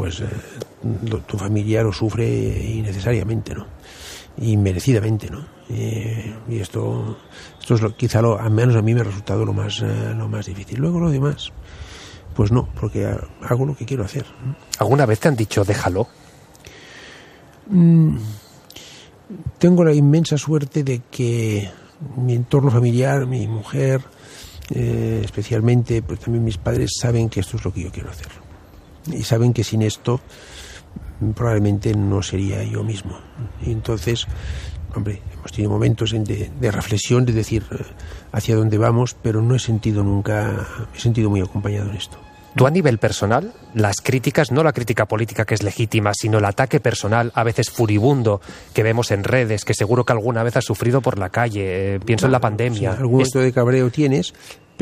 pues tu familia lo sufre innecesariamente, ¿no? Inmerecidamente, ¿no? Y esto es al menos a mí me ha resultado lo más difícil. Luego lo demás, pues no, porque hago lo que quiero hacer. ¿Alguna vez te han dicho déjalo? Tengo la inmensa suerte de que mi entorno familiar, mi mujer, especialmente, pues también mis padres, saben que esto es lo que yo quiero hacer. Y saben que sin esto probablemente no sería yo mismo. Y entonces, hombre, hemos tenido momentos de reflexión, de decir hacia dónde vamos, pero no he sentido nunca, me he sentido muy acompañado en esto. Tú a nivel personal, las críticas, no la crítica política que es legítima, sino el ataque personal, a veces furibundo, que vemos en redes, que seguro que alguna vez has sufrido por la calle, pienso en la pandemia. Sí, algún acto de cabreo tienes,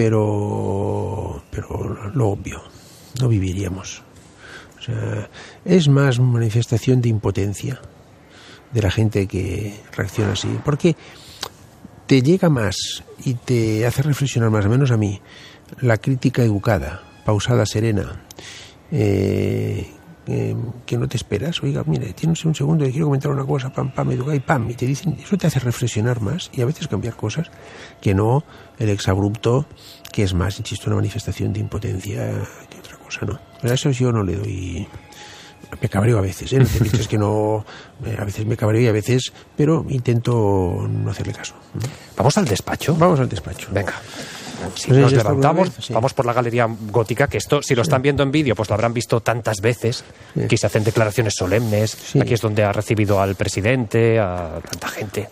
pero lo obvio, no viviríamos. O sea, es más manifestación de impotencia de la gente que reacciona así, porque te llega más y te hace reflexionar más, al menos a mí, la crítica educada, pausada, serena, que no te esperas. Oiga, mire, tienes un segundo, le quiero comentar una cosa, pam, educa y pam, y te dicen, eso te hace reflexionar más y a veces cambiar cosas, que no el exabrupto, que es más, insisto, una manifestación de impotencia que otra cosa, ¿no? Pero a eso yo no le doy. Me cabreo a veces, no te pienses que no. A veces me cabreo y a veces, pero intento no hacerle caso. ¿Vamos al despacho? Vamos al despacho. Venga. Si nos levantamos, vamos por la Galería Gótica, que esto, si lo están viendo en vídeo, pues lo habrán visto tantas veces, que se hacen declaraciones solemnes. Aquí es donde ha recibido al presidente, a tanta gente.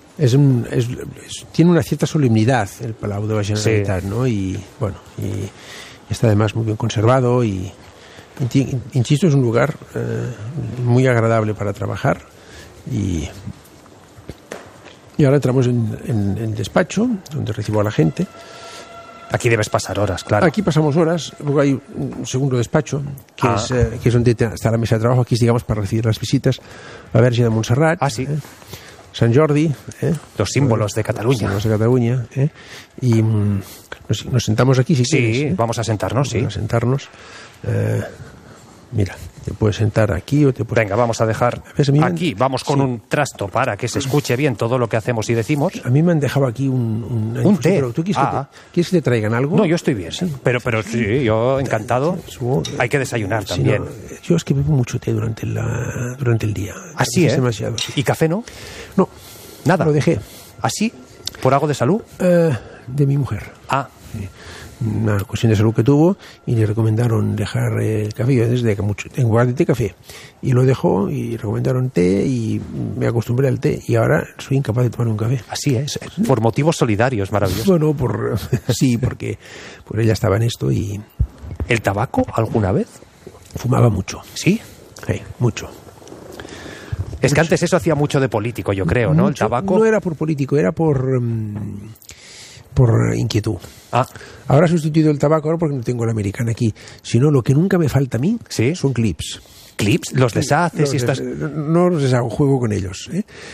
Tiene una cierta solemnidad el Palau de la Generalitat, ¿no? Y bueno, y está además muy bien conservado y insisto, es un lugar muy agradable para trabajar y ahora entramos en el despacho donde recibo a la gente. Aquí debes pasar horas, claro. Aquí pasamos horas, luego hay un segundo despacho que es donde está la mesa de trabajo. Aquí es, digamos, para recibir las visitas, la Verge de Montserrat, sí. Sant Jordi, los símbolos de Cataluña. Los símbolos de Cataluña, y nos sentamos aquí si quieres. Vamos a sentarnos, Vamos a sentarnos. Mira, te puedes sentar aquí o te puedes... Venga, vamos a dejar aquí, vamos con un trasto para que se escuche bien todo lo que hacemos y decimos. A mí me han dejado aquí un té. Pero ¿tú quieres que te traigan algo? No, yo estoy bien, pero sí, yo encantado. Hay que desayunar también. No, yo es que bebo mucho té durante el día. Así, es demasiado. Sí. ¿Y café no? No. Nada. Lo dejé. ¿Así? ¿Por algo de salud? De mi mujer. Sí. Una cuestión de salud que tuvo y le recomendaron dejar el café. Yo desde que mucho tengo guardia de té, café, y lo dejó y recomendaron té y me acostumbré al té y ahora soy incapaz de tomar un café. Así es, por motivos solidarios, maravilloso. Bueno, porque ella estaba en esto. Y ¿el tabaco alguna vez? Fumaba mucho. ¿Sí? Sí, mucho. Es que antes eso hacía mucho de político, yo creo, ¿no? El tabaco. No era por político, era por inquietud. Ahora he sustituido el tabaco, ahora porque no tengo la americana aquí, sino lo que nunca me falta a mí son clips. ¿Clips? ¿Los deshaces? No los deshago, juego con ellos.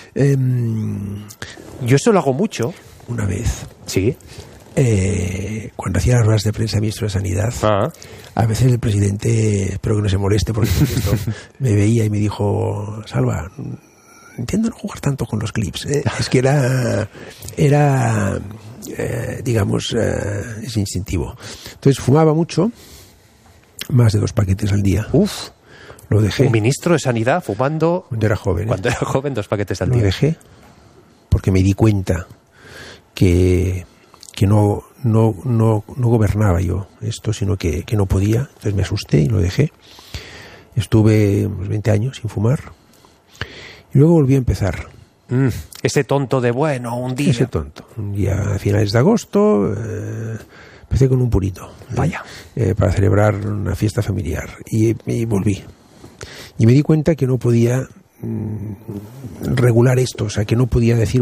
Yo eso lo hago mucho. Una vez. Sí. Cuando hacía las ruedas de prensa ministro de Sanidad, a veces el presidente, espero que no se moleste porque esto, me veía y me dijo: Salva, entiendo no jugar tanto con los clips. Es que era digamos, es instintivo. Entonces fumaba mucho, más de 2 paquetes al día. Uf. Lo dejé. Un ministro de Sanidad fumando... Cuando era joven. Cuando era joven, 2 paquetes al día. Lo dejé porque me di cuenta que no gobernaba yo esto, sino que no podía. Entonces me asusté y lo dejé. Estuve unos 20 años sin fumar y luego volví a empezar. Ese tonto de un día. Ese tonto. Un día a finales de agosto empecé con un purito. Vaya. Para celebrar una fiesta familiar. Y volví. Y me di cuenta que no podía regular esto. O sea, que no podía decir,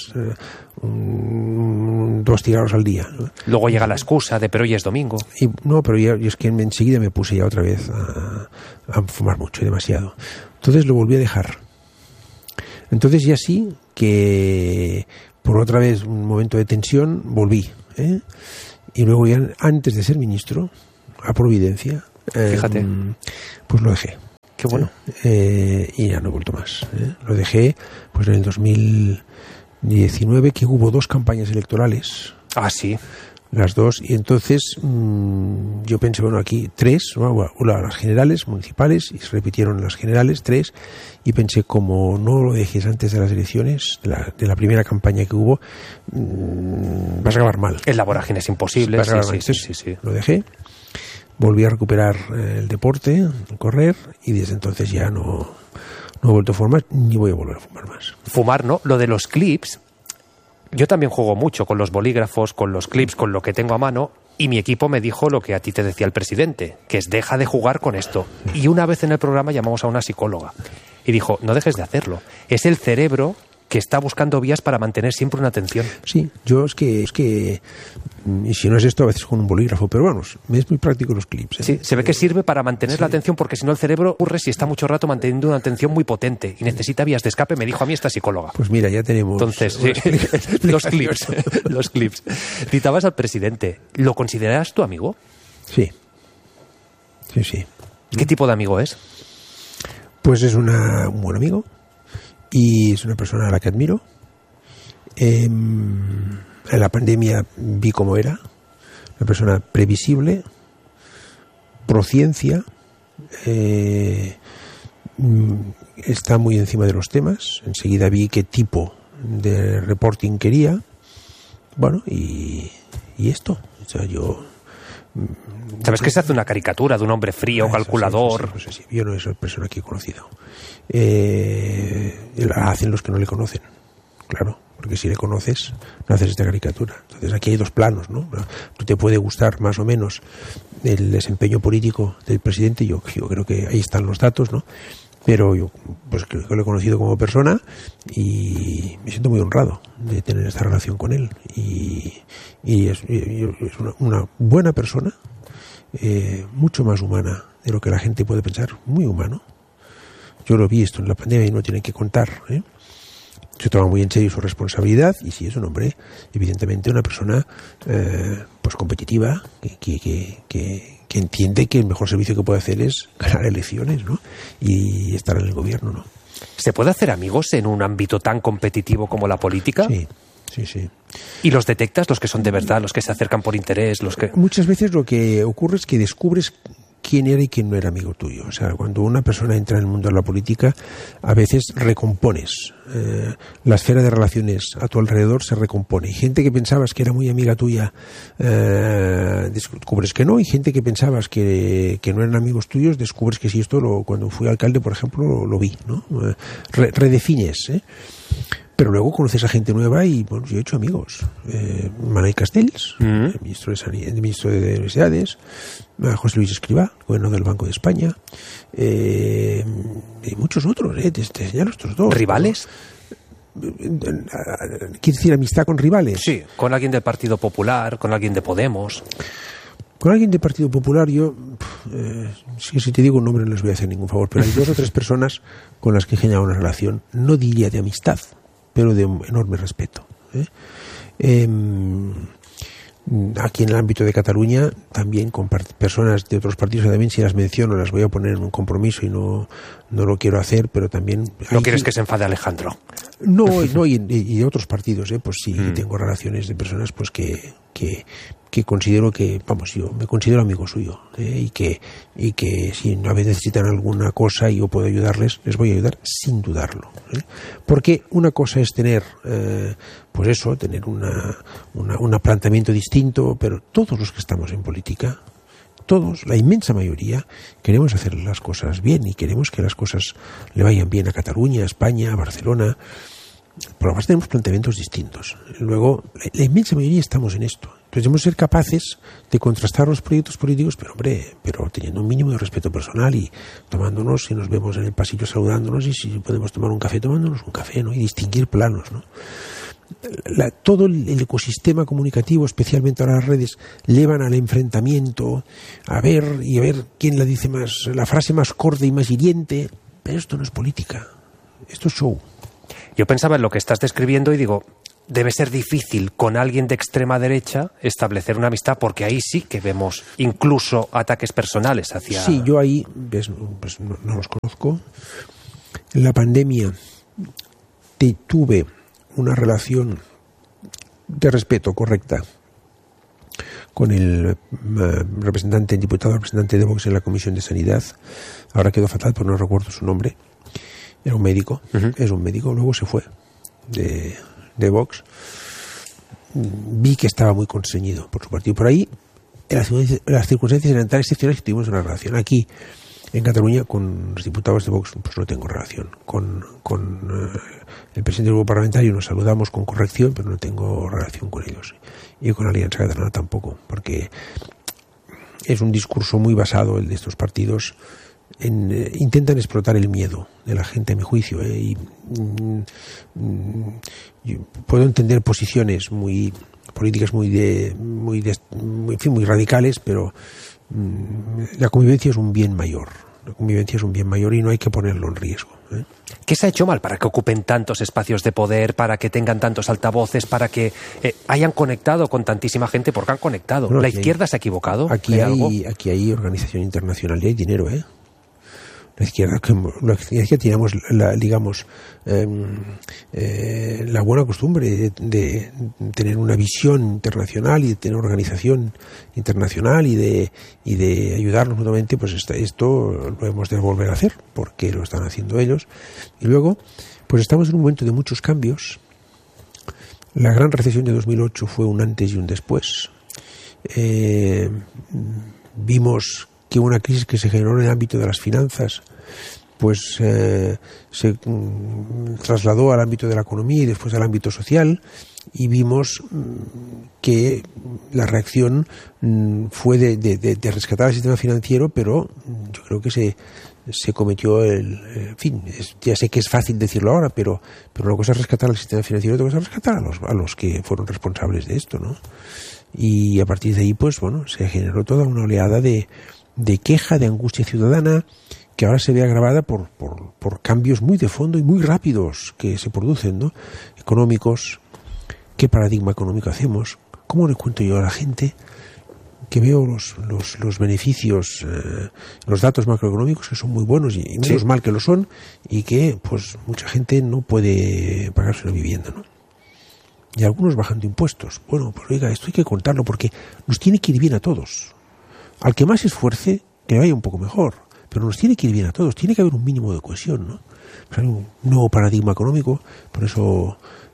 2 cigarros al día. Luego llega la excusa de pero hoy es domingo. Pero es que enseguida me puse ya otra vez a fumar mucho y demasiado. Entonces lo volví a dejar. Entonces ya sí que por otra vez un momento de tensión volví, y luego ya antes de ser ministro a Providencia, fíjate, pues lo dejé. Qué bueno. Y ya no he vuelto más. Lo dejé pues en el 2019, que hubo 2 campañas electorales. Ah, sí. Las 2, y entonces yo pensé, bueno, aquí 3, una las generales, municipales, y se repitieron las generales, 3, y pensé, como no lo dejes antes de las elecciones, de la primera campaña que hubo, vas a acabar mal. El la vorágine es imposible. Sí. Lo dejé, volví a recuperar el deporte, el correr, y desde entonces ya no he vuelto a fumar, ni voy a volver a fumar más. Fumar, ¿no? Lo de los clips... Yo también juego mucho con los bolígrafos, con los clips, con lo que tengo a mano, y mi equipo me dijo lo que a ti te decía el presidente, que es deja de jugar con esto. Y una vez en el programa llamamos a una psicóloga y dijo, no dejes de hacerlo. Es el cerebro que está buscando vías para mantener siempre una atención. Sí, yo es que y si no es esto, a veces con un bolígrafo, pero vamos, es muy práctico los clips. Sí, se ve que sirve para mantener la atención, porque si no el cerebro ocurre si está mucho rato manteniendo una atención muy potente y necesita vías de escape, me dijo a mí esta psicóloga. Pues mira, ya tenemos... Entonces, sí, los clips. Citabas al presidente. ¿Lo consideras tu amigo? Sí. ¿Qué tipo de amigo es? Pues es un buen amigo y es una persona a la que admiro. En la pandemia vi cómo era, una persona previsible, prociencia, está muy encima de los temas. Enseguida vi qué tipo de reporting quería. Bueno, y esto. O sea, yo... ¿Sabes que se hace una caricatura de un hombre frío, calculador? Sí. Yo no soy persona que he conocido. La hacen los que no le conocen, claro, porque si le conoces no haces esta caricatura. Entonces aquí hay 2 planos, ¿no? Tú te puede gustar más o menos el desempeño político del presidente, yo creo que ahí están los datos, ¿no? Pero yo pues creo que lo he conocido como persona y me siento muy honrado de tener esta relación con él, y es una buena persona, mucho más humana de lo que la gente puede pensar, muy humano. Yo lo vi esto en la pandemia y no tienen que contar, Se toma muy en serio su responsabilidad, y sí, es un hombre, evidentemente una persona pues competitiva, que entiende que el mejor servicio que puede hacer es ganar elecciones, ¿no? Y estar en el gobierno, ¿no? ¿Se puede hacer amigos en un ámbito tan competitivo como la política? Sí. ¿Y los detectas, los que son de verdad, los que se acercan por interés, los que...? Muchas veces lo que ocurre es que descubres quién era y quién no era amigo tuyo. O sea, cuando una persona entra en el mundo de la política, a veces recompones. La esfera de relaciones a tu alrededor se recompone. Y gente que pensabas que era muy amiga tuya, descubres que no. Y gente que pensabas que no eran amigos tuyos, descubres que sí. Esto cuando fui alcalde, por ejemplo, lo vi, ¿no? Redefines, Pero luego conoces a gente nueva y, bueno, yo he hecho amigos. Manuel Castells, el ministro de Universidades, José Luis Escrivá, gobernador del Banco de España, y muchos otros, te señalo estos 2. ¿Rivales? ¿Quieres decir amistad con rivales? Sí, con alguien del Partido Popular, con alguien de Podemos. Con alguien del Partido Popular, yo, si te digo un nombre no les voy a hacer ningún favor, pero hay 2 o 3 personas con las que he generado una relación, no diría de amistad, pero de enorme respeto. Aquí en el ámbito de Cataluña, también con personas de otros partidos, también si las menciono las voy a poner en un compromiso y no lo quiero hacer, pero también... ¿No quieres que se enfade Alejandro? No, y de otros partidos, pues sí, tengo relaciones de personas pues que considero que, vamos, yo me considero amigo suyo, y que si a veces necesitan alguna cosa y yo puedo ayudarles, les voy a ayudar sin dudarlo, porque una cosa es tener pues eso, tener un planteamiento distinto, pero todos los que estamos en política, todos, la inmensa mayoría, queremos hacer las cosas bien y queremos que las cosas le vayan bien a Cataluña, a España, a Barcelona. Pero además tenemos planteamientos distintos. Luego, la inmensa mayoría estamos en esto. Entonces debemos ser capaces de contrastar los proyectos políticos, pero teniendo un mínimo de respeto personal y tomándonos, si nos vemos en el pasillo saludándonos, y si podemos tomar un café, tomándonos un café, ¿no? Y distinguir planos, ¿no? Todo el ecosistema comunicativo, especialmente ahora las redes, llevan al enfrentamiento, a ver quién la dice más, la frase más corta y más hiriente. Pero esto no es política, esto es show. Yo pensaba en lo que estás describiendo y digo, debe ser difícil con alguien de extrema derecha establecer una amistad, porque ahí sí que vemos incluso ataques personales hacia... Sí, yo ahí pues no los conozco. En la pandemia tuve una relación de respeto correcta con el diputado representante de Vox en la Comisión de Sanidad. Ahora quedó fatal, pero no recuerdo su nombre. Era un médico, es un médico, luego se fue de Vox. Vi que estaba muy constreñido por su partido. Por ahí, las circunstancias eran tan excepcionales que tuvimos una relación. Aquí, en Cataluña, con los diputados de Vox, pues no tengo relación. Con el presidente del grupo parlamentario nos saludamos con corrección, pero no tengo relación con ellos. Y con Alianza Catalana tampoco, porque es un discurso muy basado, el de estos partidos, intentan explotar el miedo de la gente, a mi juicio, y puedo entender posiciones políticas muy radicales, pero la convivencia es un bien mayor. La convivencia es un bien mayor y no hay que ponerlo en riesgo. ¿Qué se ha hecho mal para que ocupen tantos espacios de poder, para que tengan tantos altavoces, para que hayan conectado con tantísima gente? Porque han conectado. Bueno, ¿la izquierda se ha equivocado? Aquí hay organización internacional y hay dinero, La izquierda tenemos la buena costumbre de tener una visión internacional y de tener organización internacional y de ayudarnos mutuamente. Pues esto lo hemos de volver a hacer, porque lo están haciendo ellos. Y luego, pues estamos en un momento de muchos cambios. La gran recesión de 2008 fue un antes y un después. Vimos que una crisis que se generó en el ámbito de las finanzas pues se trasladó al ámbito de la economía y después al ámbito social, y vimos que la reacción fue de rescatar el sistema financiero, pero yo creo que se cometió en fin, ya sé que es fácil decirlo ahora, pero una cosa es rescatar el sistema financiero, otra cosa es rescatar a los que fueron responsables de esto, ¿no? Y a partir de ahí, pues bueno, se generó toda una oleada de queja, de angustia ciudadana, que ahora se ve agravada por cambios muy de fondo y muy rápidos que se producen, ¿no? Económicos. ¿Qué paradigma económico hacemos? ¿Cómo le cuento yo a la gente que veo los beneficios, los datos macroeconómicos que son muy buenos y menos mal que lo son, y que pues mucha gente no puede pagarse una vivienda, ¿no? Y algunos bajando impuestos. Bueno, pues oiga, esto hay que contarlo porque nos tiene que ir bien a todos. Al que más se esfuerce, que le vaya un poco mejor, pero nos tiene que ir bien a todos. Tiene que haber un mínimo de cohesión, ¿no? Pues hay un nuevo paradigma económico. Por eso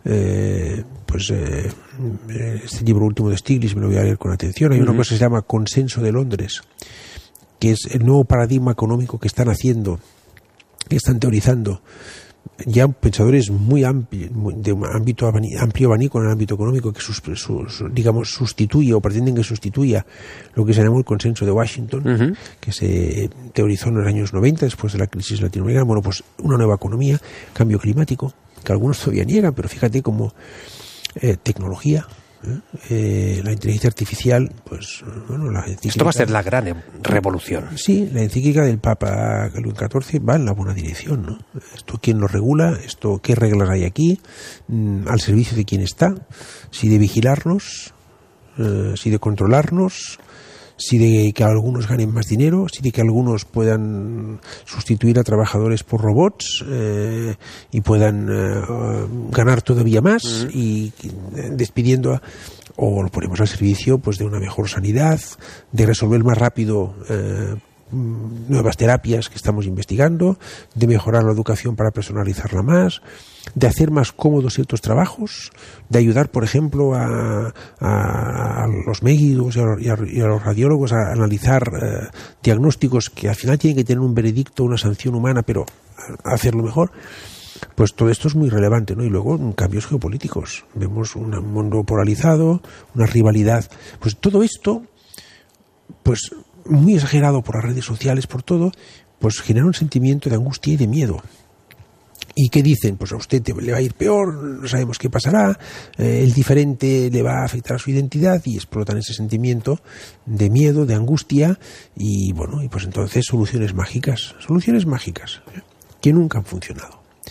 este libro último de Stiglitz me lo voy a leer con atención. Hay una cosa que se llama Consenso de Londres, que es el nuevo paradigma económico que están haciendo, que están teorizando ya pensadores muy amplios, de un amplio abanico en el ámbito económico, que sustituye o pretenden que sustituya lo que se llamó el consenso de Washington, que se teorizó en los años 90 después de la crisis latinoamericana. Bueno, pues una nueva economía, cambio climático, que algunos todavía niegan, pero fíjate como tecnología, la inteligencia artificial, pues bueno, la encíclica, esto va a ser la gran revolución. Sí, la encíclica del Papa Luis XIV va en la buena dirección, ¿no? Esto, ¿quién lo regula? Esto, ¿qué reglas hay aquí? ¿Al servicio de quién está? Si de vigilarnos, si de controlarnos, si de que algunos ganen más dinero, si de que algunos puedan sustituir a trabajadores por robots y puedan ganar todavía más, y despidiendo o lo ponemos al servicio pues de una mejor sanidad, de resolver más rápido nuevas terapias que estamos investigando, de mejorar la educación para personalizarla más, de hacer más cómodos ciertos trabajos, de ayudar, por ejemplo, a los médicos y a los radiólogos a analizar diagnósticos que al final tienen que tener un veredicto, una sanción humana, pero hacerlo mejor. Pues todo esto es muy relevante, ¿no? Y luego cambios geopolíticos. Vemos un mundo polarizado, una rivalidad. Pues todo esto, pues muy exagerado por las redes sociales, por todo, pues genera un sentimiento de angustia y de miedo. ¿Y qué dicen? Pues a usted le va a ir peor, no sabemos qué pasará, el diferente le va a afectar a su identidad, y explotan ese sentimiento de miedo, de angustia, y bueno, y pues entonces soluciones mágicas, que nunca han funcionado.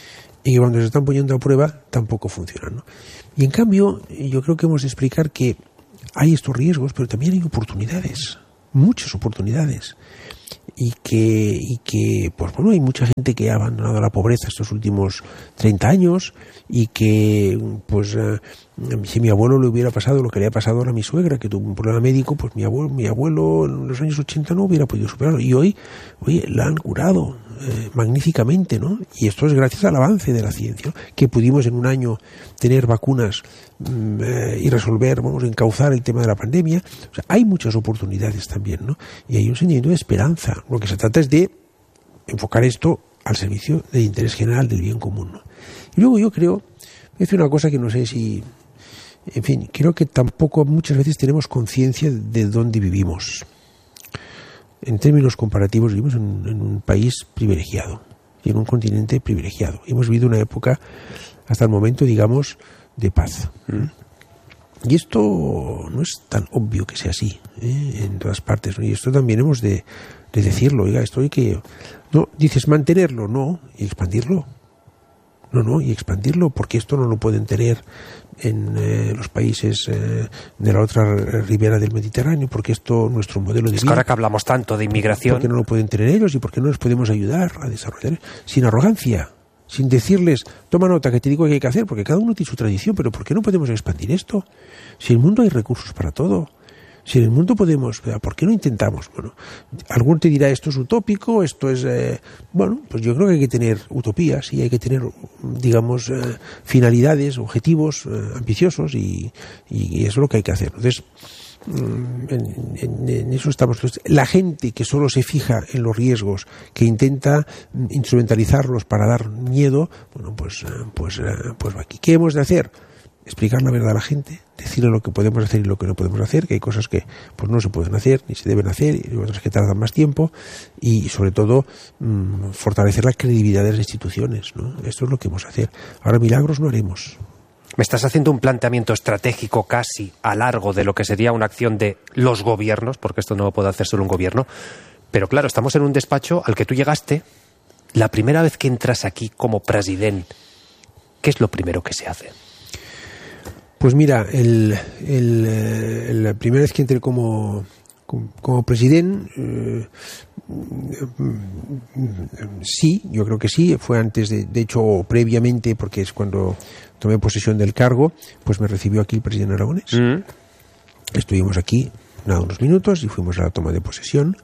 y que cuando se están poniendo a prueba tampoco funcionan, ¿no? Y en cambio, yo creo que hemos de explicar que hay estos riesgos, pero también hay oportunidades, muchas oportunidades. Y que pues bueno, hay mucha gente que ha abandonado la pobreza estos últimos 30 años y que pues si mi abuelo le hubiera pasado lo que le ha pasado ahora a mi suegra, que tuvo un problema médico, pues mi abuelo en los años 80 no hubiera podido superarlo, y hoy la han curado magníficamente, ¿no? Y esto es gracias al avance de la ciencia, ¿no? Que pudimos en un año tener vacunas y resolver, encauzar el tema de la pandemia. O sea, hay muchas oportunidades también, ¿no? Y hay un sentimiento de esperanza. Lo que se trata es de enfocar esto al servicio del interés general, del bien común, ¿no? Y luego yo creo, voy a decir una cosa que no sé si, en fin, creo que tampoco muchas veces tenemos conciencia de dónde vivimos. En términos comparativos, vivimos en un país privilegiado y en un continente privilegiado. Hemos vivido una época, hasta el momento, digamos, de paz. Y esto no es tan obvio que sea así, en todas partes, ¿no? Y esto también hemos de decirlo. Oiga, esto hay que... No, dices mantenerlo, no, y expandirlo. No, y expandirlo, porque esto no lo pueden tener en los países de la otra ribera del Mediterráneo, porque esto, nuestro modelo de vida... Es que ahora que hablamos tanto de inmigración... Porque no lo pueden tener ellos y porque no les podemos ayudar a desarrollar sin arrogancia, sin decirles, toma nota que te digo que hay que hacer, porque cada uno tiene su tradición, pero ¿por qué no podemos expandir esto? Si en el mundo hay recursos para todo. Si en el mundo podemos, ¿por qué no intentamos? Bueno, alguno te dirá, esto es utópico, esto es... bueno, pues yo creo que hay que tener utopías y hay que tener, digamos, finalidades, objetivos ambiciosos y eso es lo que hay que hacer. Entonces, en eso estamos. La gente que solo se fija en los riesgos, que intenta instrumentalizarlos para dar miedo, bueno, pues va aquí. ¿Qué hemos de hacer? Explicar la verdad a la gente, decirle lo que podemos hacer y lo que no podemos hacer, que hay cosas que pues no se pueden hacer ni se deben hacer y otras que tardan más tiempo, y sobre todo fortalecer la credibilidad de las instituciones, ¿no? Esto es lo que hemos de hacer. Ahora milagros no haremos. Me estás haciendo un planteamiento estratégico casi a largo de lo que sería una acción de los gobiernos, porque esto no lo puede hacer solo un gobierno, pero claro, estamos en un despacho al que tú llegaste la primera vez que entras aquí como presidente. ¿Qué es lo primero que se hace? Pues mira, la primera vez que entré como presidente, sí, yo creo que sí, fue antes de hecho, previamente, porque es cuando tomé posesión del cargo, pues me recibió aquí el presidente Aragonés. Estuvimos aquí unos minutos y fuimos a la toma de posesión.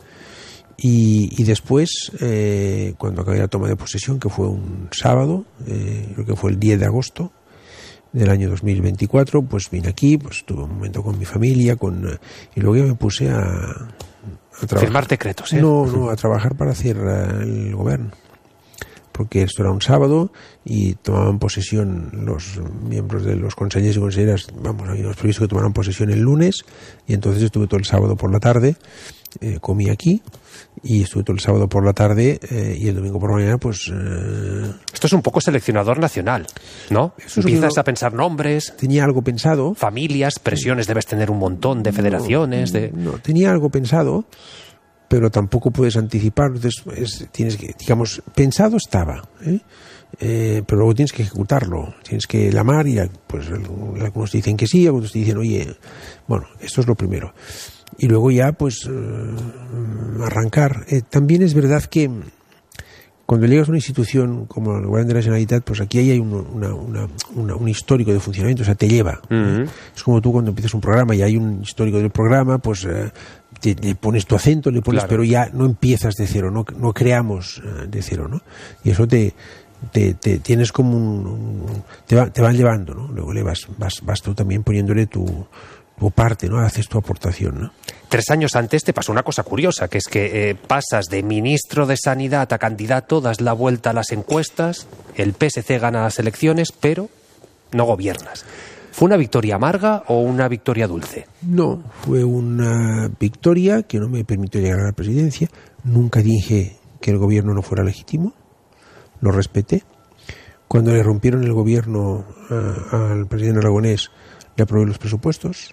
Y después, cuando acabé la toma de posesión, que fue un sábado, creo que fue el 10 de agosto, del año 2024, pues vine aquí, pues tuve un momento con mi familia, y luego ya me puse a trabajar. Firmar decretos, ¿eh? No, a trabajar para hacer el gobierno. Porque esto era un sábado y tomaban posesión los miembros de los consejeros y consejeras, habíamos previsto que tomaran posesión el lunes, y entonces estuve todo el sábado por la tarde, comí aquí, y estuve todo el sábado por la tarde y el domingo por la mañana, pues... Esto es un poco seleccionador nacional, ¿no? Empiezas a pensar nombres... Tenía algo pensado. Familias, presiones, debes tener un montón de federaciones... No, tenía algo pensado, pero tampoco puedes anticipar. Entonces tienes que, digamos, pensado estaba, pero luego tienes que ejecutarlo, tienes que lamar y pues algunos te dicen que sí, algunos te dicen, oye, bueno, esto es lo primero. Y luego ya, pues, arrancar. También es verdad que cuando llegas a una institución como el Govern de la Generalitat, pues aquí hay un histórico de funcionamiento, o sea, te lleva. Es como tú cuando empiezas un programa y hay un histórico del programa, pues le pones tu acento, le pones, claro. Pero ya no empiezas de cero, no creamos de cero, ¿no? Y eso te tienes como te van llevando, ¿no? Luego vas tú también poniéndole tu parte, ¿no? Haces tu aportación, ¿no? 3 años antes te pasó una cosa curiosa, que es que pasas de ministro de Sanidad a candidato, das la vuelta a las encuestas, el PSC gana las elecciones, pero no gobiernas. ¿Fue una victoria amarga o una victoria dulce? No, fue una victoria que no me permitió llegar a la presidencia. Nunca dije que el gobierno no fuera legítimo, lo respeté. Cuando le rompieron el gobierno al presidente Aragonés, le aprobé los presupuestos.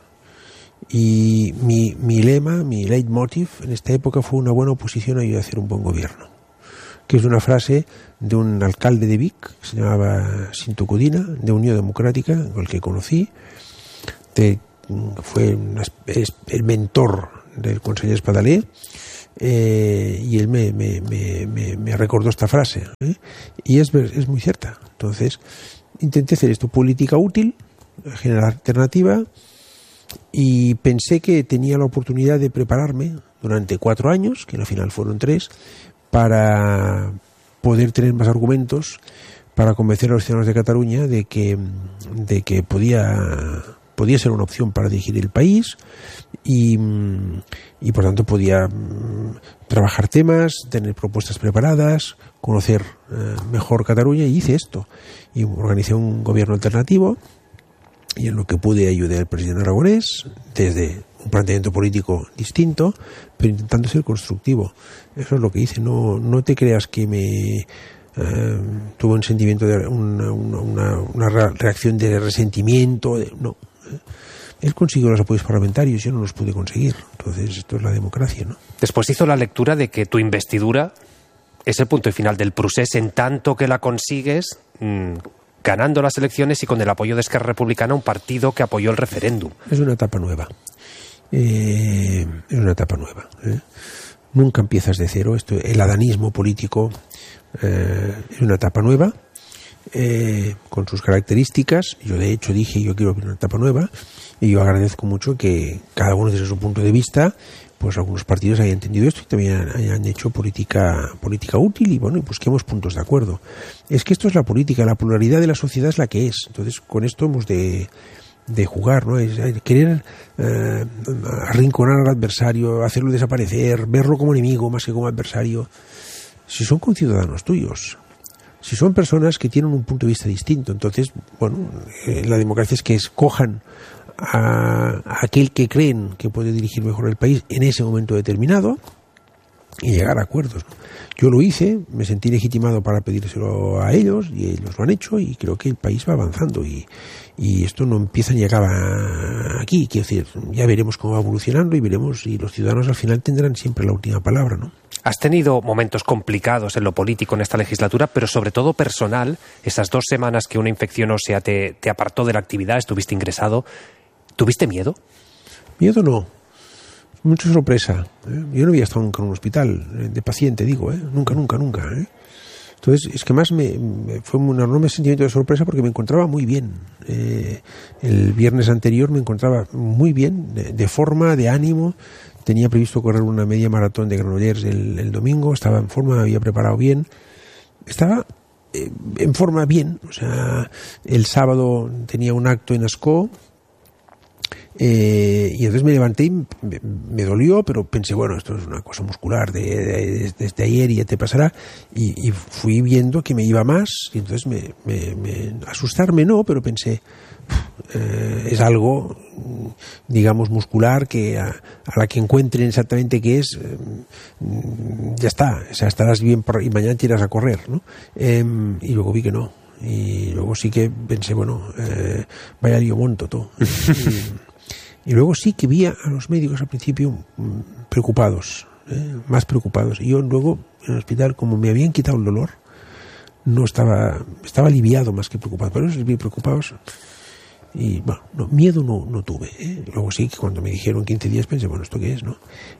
Y mi lema, mi leitmotiv en esta época fue: una buena oposición ayuda a hacer un buen gobierno. que es una frase de un alcalde de Vic, que se llamaba Cinto Codina, de Unión Democrática, con el que conocí, fue el mentor del conseller Espadaler, y él me recordó esta frase, y es muy cierta. Entonces intenté hacer esto, política útil, generar alternativa, y pensé que tenía la oportunidad de prepararme durante 4 años, que al final fueron 3, para poder tener más argumentos para convencer a los ciudadanos de Cataluña de que podía ser una opción para dirigir el país, y por tanto podía trabajar temas, tener propuestas preparadas, conocer mejor Cataluña, y hice esto. Y organicé un gobierno alternativo, y en lo que pude ayudar al presidente aragonés desde un planteamiento político distinto, pero intentando ser constructivo. Eso es lo que hice. No te creas que tuve un sentimiento de una reacción de resentimiento. No. Él consiguió los apoyos parlamentarios, yo no los pude conseguir. Entonces esto es la democracia, ¿no? Después hizo la lectura de que tu investidura es el punto final del procés, en tanto que la consigues ganando las elecciones y con el apoyo de Esquerra Republicana, un partido que apoyó el referéndum. Es una etapa nueva. Nunca empiezas de cero. El adanismo político es una etapa nueva, con sus características. Yo de hecho dije, yo quiero una etapa nueva, y yo agradezco mucho que cada uno desde su punto de vista, pues algunos partidos hayan entendido esto y también hayan hecho política útil, y bueno, y busquemos puntos de acuerdo. Es que esto es la política, la pluralidad de la sociedad es la que es. Entonces con esto hemos de jugar, ¿no? Es querer arrinconar al adversario, hacerlo desaparecer, verlo como enemigo más que como adversario. Si son conciudadanos tuyos, si son personas que tienen un punto de vista distinto, entonces, bueno, la democracia es que escojan a aquel que creen que puede dirigir mejor el país en ese momento determinado y llegar a acuerdos, ¿no? Yo lo hice, me sentí legitimado para pedírselo a ellos, y ellos lo han hecho, y creo que el país va avanzando, y esto no empieza ni acaba aquí. Quiero decir, ya veremos cómo va evolucionando, y veremos, y los ciudadanos al final tendrán siempre la última palabra, ¿no? Has tenido momentos complicados en lo político en esta legislatura, pero sobre todo personal. Esas 2 semanas que una infección ósea te apartó de la actividad, estuviste ingresado. ¿Tuviste miedo? Miedo no. Mucha sorpresa. Yo no había estado nunca en un hospital de paciente, digo, nunca. Entonces, es que más fue un enorme sentimiento de sorpresa, porque me encontraba muy bien. El viernes anterior me encontraba muy bien, de forma, de ánimo. Tenía previsto correr una media maratón de Granollers el domingo, estaba en forma, me había preparado bien. Estaba en forma bien. O sea, el sábado tenía un acto en Ascó, y entonces me levanté y me dolió, pero pensé, bueno, esto es una cosa muscular desde ayer y ya te pasará, y fui viendo que me iba más, y entonces asustarme no, pero pensé, es algo, digamos, muscular, que a la que encuentren exactamente qué es, ya está, o sea, estarás bien y mañana te irás a correr, ¿no? Y luego vi que no, y luego sí que pensé, bueno, vaya lío monto todo. Y luego sí que vi a los médicos al principio preocupados, más preocupados. Y yo luego en el hospital, como me habían quitado el dolor, no estaba aliviado más que preocupado. Pero ellos vi preocupados. Y bueno, no, miedo no tuve. Luego sí que cuando me dijeron 15 días pensé, bueno, ¿esto qué es, no?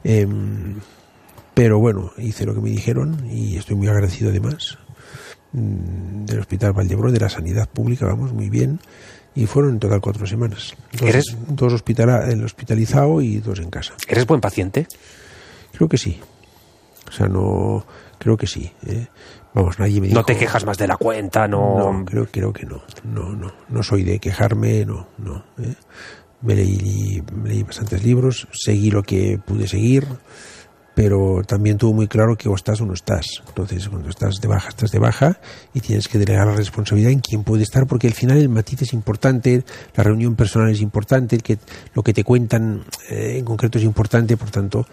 Pero bueno, hice lo que me dijeron, y estoy muy agradecido además del Hospital Valdebrón, de la sanidad pública, vamos, muy bien. Y fueron en total 4 semanas. 2 hospitalizado y 2 en casa. ¿Eres buen paciente? Creo que sí. O sea, no... Creo que sí. Vamos, nadie me dijo... ¿No te quejas más de la cuenta? No, creo que no. No soy de quejarme, no. Me leí bastantes libros, seguí lo que pude seguir, pero también tuve muy claro que o estás o no estás. Entonces, cuando estás de baja, y tienes que delegar la responsabilidad en quién puede estar, porque al final el matiz es importante, la reunión personal es importante, lo que te cuentan en concreto es importante, por tanto,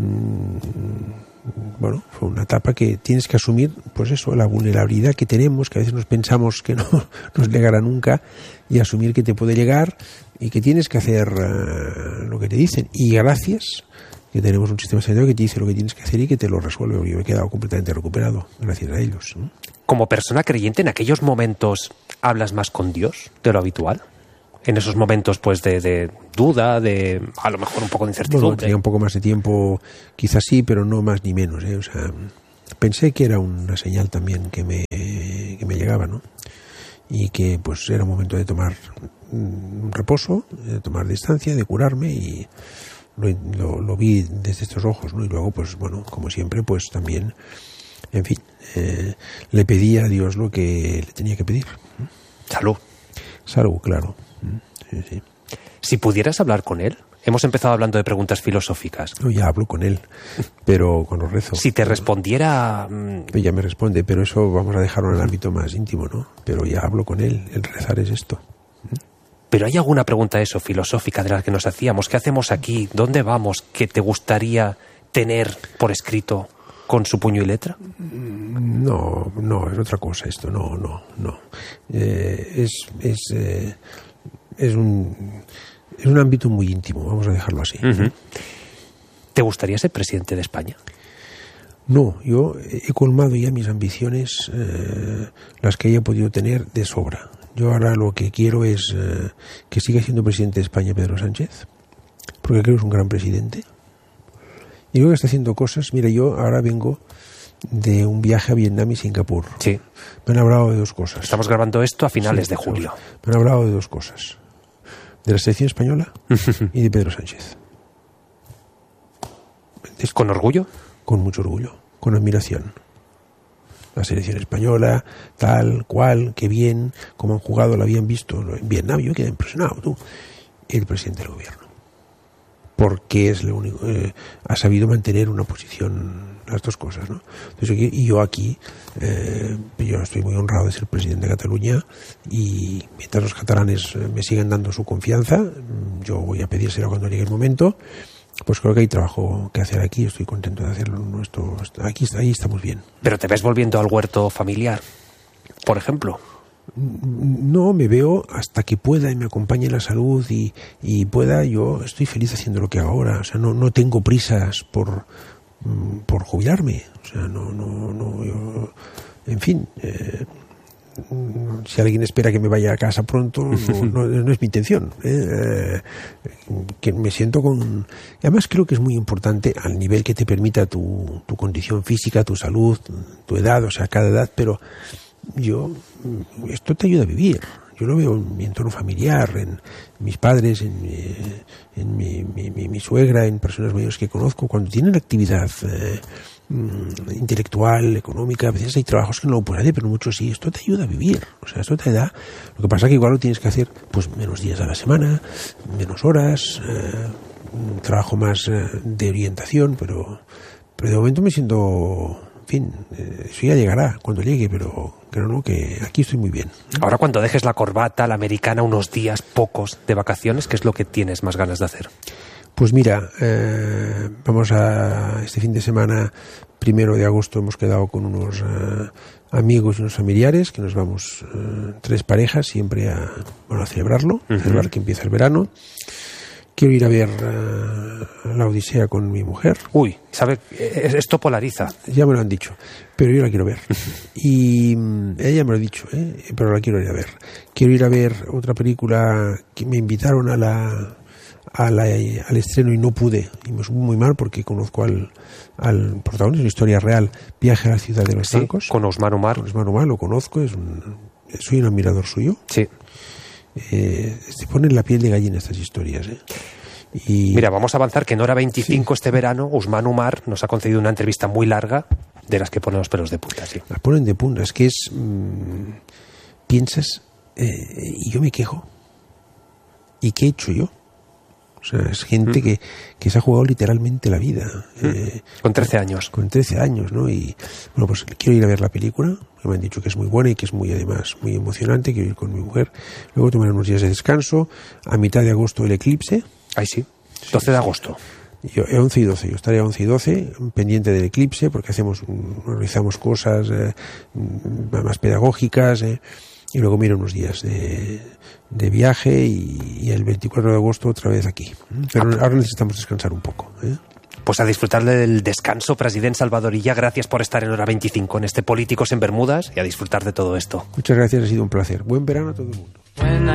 bueno, fue una etapa que tienes que asumir, pues eso, la vulnerabilidad que tenemos, que a veces nos pensamos que no nos llegará nunca, y asumir que te puede llegar y que tienes que hacer lo que te dicen. Y gracias, que tenemos un sistema sanitario que te dice lo que tienes que hacer y que te lo resuelve. Yo me he quedado completamente recuperado gracias a ellos. Como persona creyente, ¿en aquellos momentos hablas más con Dios de lo habitual? En esos momentos pues de duda, de a lo mejor un poco de incertidumbre. Bueno, tenía un poco más de tiempo, quizás sí, pero no más ni menos. O sea, pensé que era una señal también que me llegaba, ¿no? Y que pues era un momento de tomar un reposo, de tomar distancia, de curarme, y lo vi desde estos ojos, ¿no? Y luego, pues bueno, como siempre, pues también, en fin, le pedí a Dios lo que le tenía que pedir. Salud, claro. Sí. Si pudieras hablar con él, hemos empezado hablando de preguntas filosóficas. No, ya hablo con él, pero cuando rezo. Si te respondiera... Ya me responde, pero eso vamos a dejarlo en el ámbito más íntimo, ¿no? Pero ya hablo con él, el rezar es esto. ¿Pero hay alguna pregunta filosófica de las que nos hacíamos? ¿Qué hacemos aquí? ¿Dónde vamos? ¿Que te gustaría tener por escrito con su puño y letra? No, es otra cosa esto, no. Es un ámbito muy íntimo, vamos a dejarlo así. Uh-huh. ¿Te gustaría ser presidente de España? No, yo he colmado ya mis ambiciones, las que haya podido tener, de sobra. Yo ahora lo que quiero es que siga siendo presidente de España Pedro Sánchez, porque creo que es un gran presidente. Y creo que está haciendo cosas. Mira, yo ahora vengo de un viaje a Vietnam y Singapur. Sí. Me han hablado de dos cosas. Estamos grabando esto a finales de julio. Me han hablado de dos cosas. De la selección española y de Pedro Sánchez. ¿Con orgullo? Con mucho orgullo, con admiración. La selección española, tal cual, qué bien, cómo han jugado, lo habían visto en Vietnam. Yo quedé impresionado, tú. El presidente del gobierno. Porque es lo único, ha sabido mantener una posición, las dos cosas, ¿no? Entonces, y yo aquí, yo estoy muy honrado de ser presidente de Cataluña, y mientras los catalanes me sigan dando su confianza, yo voy a pedírselo cuando llegue el momento. Pues creo que hay trabajo que hacer aquí, estoy contento de hacerlo. Ahí estamos bien. ¿Pero te ves volviendo al huerto familiar, por ejemplo? No, me veo hasta que pueda y me acompañe la salud y pueda. Yo estoy feliz haciendo lo que hago ahora. O sea, no tengo prisas por jubilarme. O sea, yo, en fin, si alguien espera que me vaya a casa pronto, no es mi intención. Que me siento con... Y además creo que es muy importante, al nivel que te permita tu condición física, tu salud, tu edad, o sea, cada edad, pero esto te ayuda a vivir. Yo lo veo en mi entorno familiar, en mis padres, en mi suegra, en personas mayores que conozco. Cuando tienen actividad intelectual, económica, a veces hay trabajos que no lo puedes hacer, pero muchos sí. Esto te ayuda a vivir. O sea, esto te da... Lo que pasa es que igual lo tienes que hacer pues menos días a la semana, menos horas, un trabajo más de orientación, pero de momento me siento... En fin, eso ya llegará cuando llegue, pero creo no, que aquí estoy muy bien. Ahora, cuando dejes la corbata, la americana, unos días pocos de vacaciones, ¿qué es lo que tienes más ganas de hacer? Pues mira, vamos a este fin de semana, 1 de agosto, hemos quedado con unos amigos y unos familiares, que nos vamos 3 parejas siempre a celebrarlo, a celebrar que empieza el verano. Quiero ir a ver la Odisea con mi mujer. Uy, ¿sabe? Esto polariza. Ya me lo han dicho, pero yo la quiero ver. Y ella me lo ha dicho, pero la quiero ir a ver. Quiero ir a ver otra película que me invitaron al estreno y no pude. Y me supo muy mal porque conozco al protagonista, una historia real, Viaje a la ciudad de los francos. Con Ousmane Oumar. Con Ousmane Oumar, lo conozco, soy un admirador suyo. Sí. Se ponen la piel de gallina estas historias. Y... Mira, vamos a avanzar, que en Hora 25 este verano Ousmane Oumar nos ha concedido una entrevista muy larga de las que ponen los pelos de punta. Sí. Las ponen de punta, es que piensas, y yo me quejo. ¿Y qué he hecho yo? O sea, es gente que se ha jugado literalmente la vida. Con 13 años. Con 13 años, ¿no? Y bueno, pues quiero ir a ver la película, que me han dicho que es muy buena y que es además muy emocionante. Quiero ir con mi mujer. Luego tomar unos días de descanso. A mitad de agosto el eclipse. Ay, sí. 12 de agosto. Yo, 11 y 12. Yo estaré a 11 y 12 pendiente del eclipse, porque realizamos cosas más pedagógicas. Y luego miro unos días de viaje y el 24 de agosto otra vez aquí. Pero ahora necesitamos descansar un poco. Pues a disfrutar del descanso, president Salvador Illa. Gracias por estar en Hora 25 en este Políticos en Bermudas y a disfrutar de todo esto. Muchas gracias, ha sido un placer. Buen verano a todo el mundo.